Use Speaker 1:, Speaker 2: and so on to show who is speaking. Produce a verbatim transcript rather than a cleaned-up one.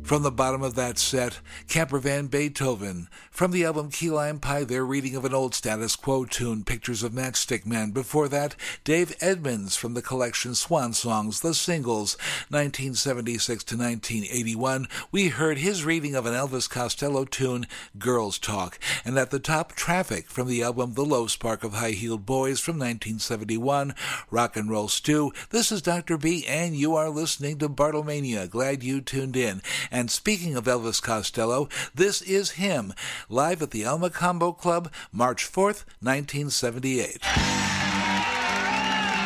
Speaker 1: From the bottom of that set, Camper Van Beethoven. From the album Key Lime Pie, their reading of an old Status Quo tune, Pictures of Matchstick Men. Before that, Dave Edmunds from the collection Swan Songs, The Singles, nineteen seventy-six to nineteen eighty-one. We heard his reading of an Elvis Costello tune, Girls Talk. And at the top, Traffic from the album The Low Spark of High-Heeled Boys from nineteen seventy-one. Rock and Roll Stew. This is Doctor B, and you are listening to Bartlemania. Glad you tuned in. And speaking of Elvis Costello, this is him, live at the Alma Combo Club, March fourth, nineteen seventy-eight.